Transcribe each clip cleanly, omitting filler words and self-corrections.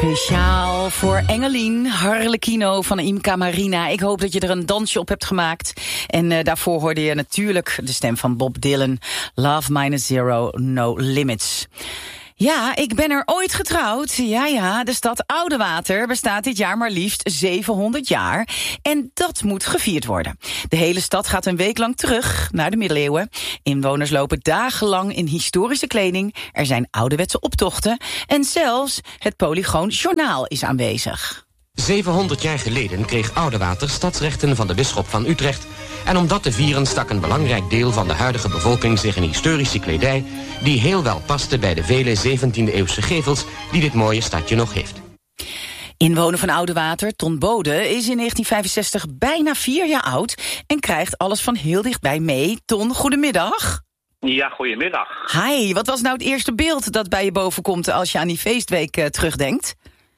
Speciaal voor Engelien, Harlequino van Imca Marina. Ik hoop dat je er een dansje op hebt gemaakt. En daarvoor hoorde je natuurlijk de stem van Bob Dylan. Love Minus Zero, No Limits. Ja, ik ben er ooit getrouwd. Ja, de stad Oudewater bestaat dit jaar maar liefst 700 jaar. En dat moet gevierd worden. De hele stad gaat een week lang terug naar de middeleeuwen. Inwoners lopen dagenlang in historische kleding. Er zijn ouderwetse optochten. En zelfs het Polygoon Journaal is aanwezig. 700 jaar geleden kreeg Oudewater stadsrechten van de bisschop van Utrecht. En om dat te vieren stak een belangrijk deel van de huidige bevolking zich in historische kledij die heel wel paste bij de vele 17e-eeuwse gevels die dit mooie stadje nog heeft. Inwoner van Oudewater, Ton Bode, is in 1965 bijna 4 jaar oud en krijgt alles van heel dichtbij mee. Ton, goedemiddag. Ja, goedemiddag. Hi, wat was nou het eerste beeld dat bij je boven komt als je aan die feestweek terugdenkt?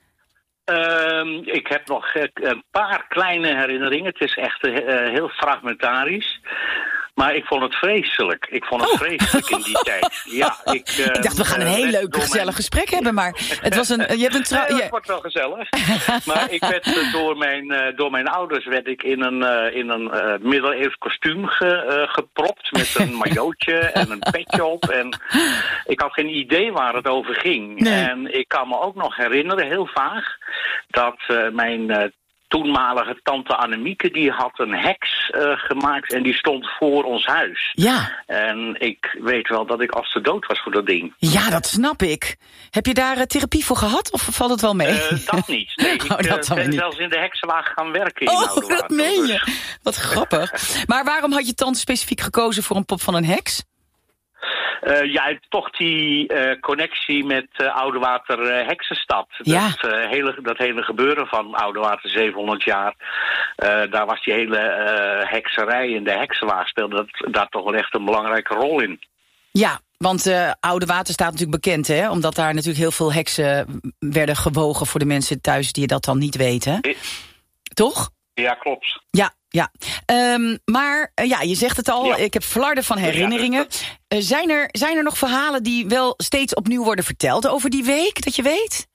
Ik heb nog een paar kleine herinneringen. Het is echt heel fragmentarisch. Maar ik vond het vreselijk. Vreselijk in die tijd. Ja, ik dacht, we gaan een heel leuk, gezellig gesprek hebben, maar het was je hebt een het wordt wel gezellig. Maar ik werd door mijn ouders werd ik in een middeleeuws kostuum gepropt met een maillotje en een petje op. En ik had geen idee waar het over ging. Nee. En ik kan me ook nog herinneren, heel vaag, dat mijn toenmalige tante Annemieke, die had een heks gemaakt en die stond voor ons huis. Ja. En ik weet wel dat ik als de dood was voor dat ding. Ja, dat snap ik. Heb je daar therapie voor gehad of valt het wel mee? Dat niet. Nee, ik ben zelfs in de heksenwagen gaan werken in Oudewater. Dat meen je. Wat grappig. Maar waarom had je tante specifiek gekozen voor een pop van een heks? Toch die connectie met Oudewater Heksenstad. Ja. Dat hele gebeuren van Oudewater 700 jaar. Daar was die hele hekserij en de heksenwaag speelde daar toch wel echt een belangrijke rol in. Ja, want Oudewater staat natuurlijk bekend, hè? Omdat daar natuurlijk heel veel heksen werden gewogen voor de mensen thuis die dat dan niet weten. Toch? Ja, klopt. Ja. Maar je zegt het al, ik heb flarden van herinneringen. Zijn er nog verhalen die wel steeds opnieuw worden verteld over die week, dat je weet?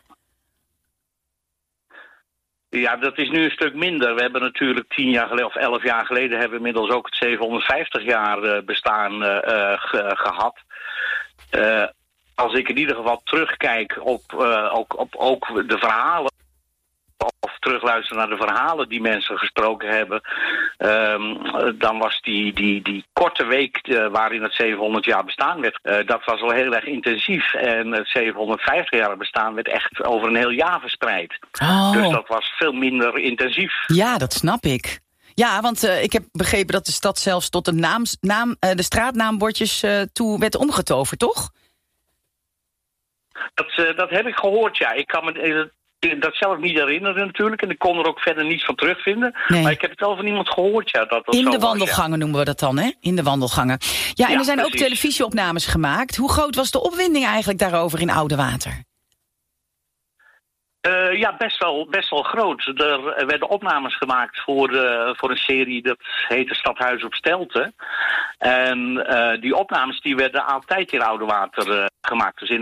Ja, dat is nu een stuk minder. We hebben natuurlijk 10 jaar geleden of 11 jaar geleden hebben we inmiddels ook het 750 jaar bestaan gehad. Als ik in ieder geval terugkijk op de verhalen, of terugluisteren naar de verhalen die mensen gesproken hebben, dan was die korte week waarin het 700 jaar bestaan werd, dat was wel heel erg intensief. En het 750 jaar bestaan werd echt over een heel jaar verspreid. Oh. Dus dat was veel minder intensief. Ja, dat snap ik. Ja, want ik heb begrepen dat de stad zelfs tot de straatnaambordjes toe werd omgetoverd, toch? Dat heb ik gehoord, ja. Ik kan me dat zelf niet herinneren natuurlijk. En ik kon er ook verder niets van terugvinden. Nee. Maar ik heb het wel van iemand gehoord, ja. Dat in de wandelgangen noemen we dat dan, hè? In de wandelgangen. Ja, en er zijn precies ook televisieopnames gemaakt. Hoe groot was de opwinding eigenlijk daarover in Oudewater? Best wel groot. Er werden opnames gemaakt voor een serie dat heette Stadhuis op Stelten. En die opnames die werden altijd in Oudewater gemaakt. Dus in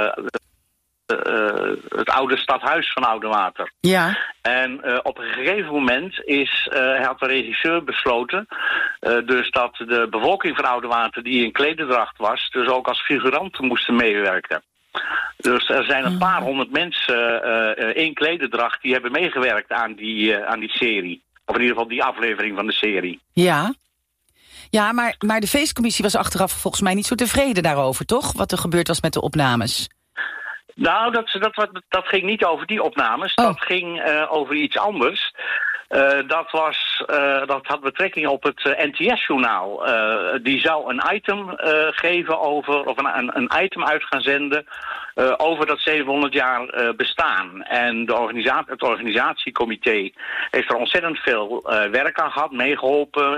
het oude stadhuis van Oudewater. Ja. En op een gegeven moment had de regisseur besloten, dus dat de bevolking van Oudewater die in klederdracht was, dus ook als figuranten moesten meewerken. Dus er zijn een paar honderd mensen in klederdracht die hebben meegewerkt aan die serie. Of in ieder geval die aflevering van de serie. Ja. Ja, maar de feestcommissie was achteraf volgens mij niet zo tevreden daarover, toch? Wat er gebeurd was met de opnames. Nou, dat ging niet over die opnames. Oh. Dat ging over iets anders. Dat had betrekking op het NTS-journaal. Die zou een item geven over, of een item uit gaan zenden over dat 700 jaar bestaan. En het organisatiecomité heeft er ontzettend veel werk aan gehad, meegeholpen.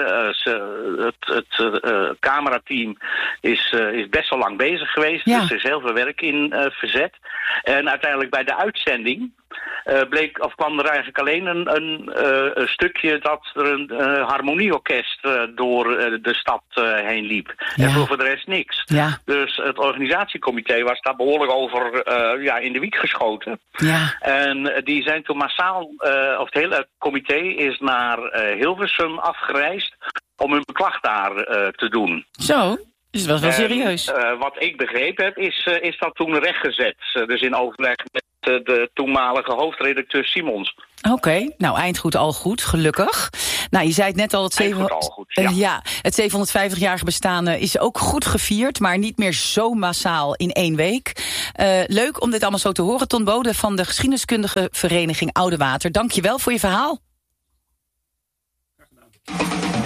Het camerateam is best wel lang bezig geweest, dus er is heel veel werk in verzet. En uiteindelijk bij de uitzending kwam er eigenlijk alleen een stukje dat er een harmonieorkest door de stad heen liep. Ja. En voor de rest niks. Ja. Dus het organisatiecomité was daar behoorlijk over in de wiek geschoten. Ja. En die zijn toen massaal, of het hele comité is naar Hilversum afgereisd om hun beklag daar te doen. Zo, dus dat was wel serieus. Wat ik begrepen heb, is dat toen rechtgezet. Dus in overleg met de toenmalige hoofdredacteur Simons. Oké, nou eind goed al goed, gelukkig. Nou, je zei het net al, het 750-jarige bestaan is ook goed gevierd, maar niet meer zo massaal in 1 week. Leuk om dit allemaal zo te horen. Ton Bode van de geschiedeniskundige vereniging Oudewater. Dank je wel voor je verhaal. Graag gedaan.